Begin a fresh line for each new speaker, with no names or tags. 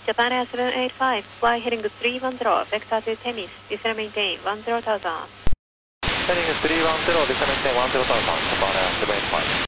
Japan Air 785, fly heading 310, vector to Tennis, descend maintain 10,000.
Heading 310, descend maintain 10,000, Japan Air 785.